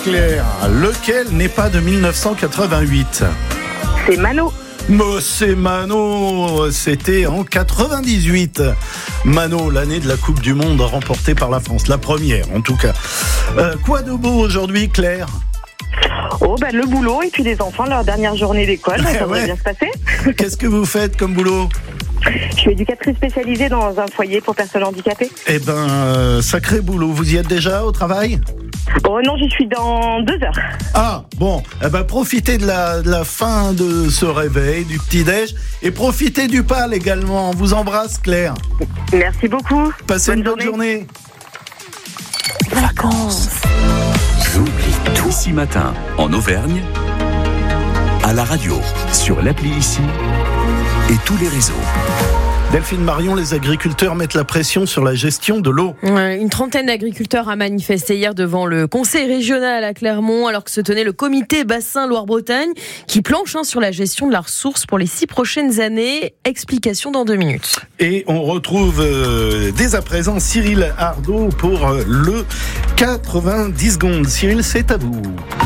Claire, lequel n'est pas de 1988 ? C'est Mano. C'est Mano, c'était en 98. Mano, l'année de la Coupe du Monde remportée par la France, la première en tout cas. Quoi de beau aujourd'hui, Claire ? Le boulot et puis les enfants, leur dernière journée d'école, ça devrait bien se passer. Qu'est-ce que vous faites comme boulot ? Je suis éducatrice spécialisée dans un foyer pour personnes handicapées. Sacré boulot, vous y êtes déjà au travail ? Oh non, j'y suis dans 2 heures. Ah, bon, profitez de la fin de ce réveil, du petit-déj, et profitez du PAL également. On vous embrasse, Claire. Merci beaucoup. Passez une bonne journée. Vacances. J'oublie tout. Ici matin, en Auvergne, à la radio, sur l'appli Ici et tous les réseaux. Delphine Marion, les agriculteurs mettent la pression sur la gestion de l'eau. Une trentaine d'agriculteurs a manifesté hier devant le conseil régional à Clermont, alors que se tenait le comité bassin Loire-Bretagne qui planche sur la gestion de la ressource pour les 6 prochaines années. Explication dans 2 minutes. Et on retrouve dès à présent Cyril Ardo pour le 90 secondes. Cyril, c'est à vous.